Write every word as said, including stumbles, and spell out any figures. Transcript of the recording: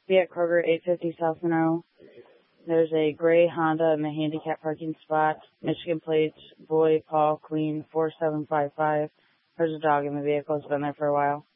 Be at Kroger, eight fifty South Monroe. There's a gray Honda in the handicap parking spot. Michigan plates, boy, Paul, Queen, four seven five five. There's a dog in the vehicle. It's been there for a while.